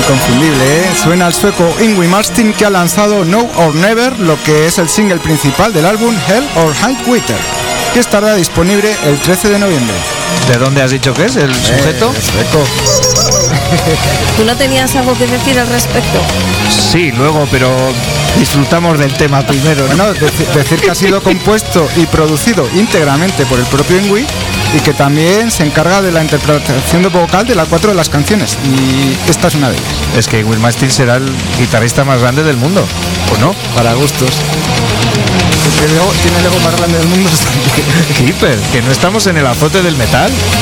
Inconfundible, ¿eh? Suena el sueco Yngwie Malmsteen, que ha lanzado Now or Never, lo que es el single principal del álbum Hell or High Water, que estará disponible el 13 de noviembre. ¿De dónde has dicho que es el sujeto? Sueco. ¿Tú no tenías algo que decir al respecto? Sí, luego, pero disfrutamos del tema primero, ¿no? Bueno, decir que ha sido compuesto y producido íntegramente por el propio Yngwie, y que también se encarga de la interpretación de vocal de las 4 de las canciones, y esta es una de ellas. Es que Yngwie Malmsteen será el guitarrista más grande del mundo, ¿o no? Para gustos. Tiene el ego más grande del mundo. Keeper, que no estamos en el azote del metal.